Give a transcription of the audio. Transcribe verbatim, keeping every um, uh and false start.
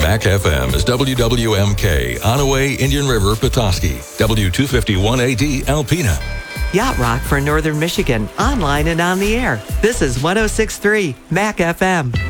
Mac F M is W W M K, Onaway, Indian River, Petoskey, W two fifty-one A D, Alpena. Yacht Rock for Northern Michigan, online and on the air. This is one oh six point three Mac F M.